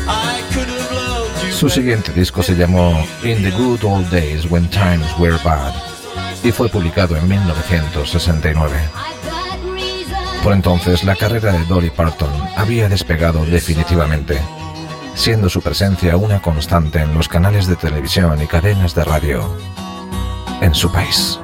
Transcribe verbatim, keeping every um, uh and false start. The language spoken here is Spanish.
Su siguiente disco se llamó In the Good Old Days When Times Were Bad y fue publicado en mil novecientos sesenta y nueve. Por entonces, la carrera de Dolly Parton había despegado definitivamente, siendo su presencia una constante en los canales de televisión y cadenas de radio en su país.